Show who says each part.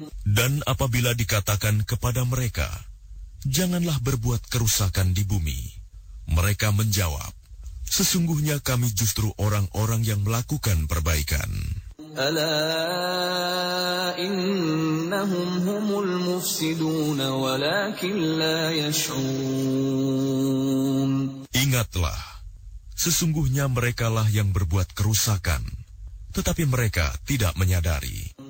Speaker 1: Dan apabila dikatakan kepada mereka, janganlah berbuat kerusakan di bumi, mereka menjawab, sesungguhnya kami justru orang-orang yang melakukan perbaikan.
Speaker 2: Ala innahum humul mufsidun walakin la yash'urun.
Speaker 1: Ingatlah, sesungguhnya merekalah yang berbuat kerusakan, tetapi mereka tidak menyadari.